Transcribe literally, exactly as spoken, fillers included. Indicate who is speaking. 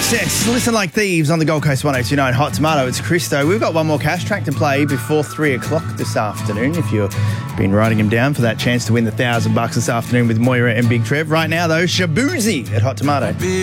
Speaker 1: Success. Listen Like Thieves on the Gold Coast one oh two nine Hot Tomato. It's Christo. We've got one more cash track to play before three o'clock this afternoon. If you've been writing him down for that chance to win the thousand bucks this afternoon with Moira and Big Trev. Right now, though, Shaboozey at Hot Tomato.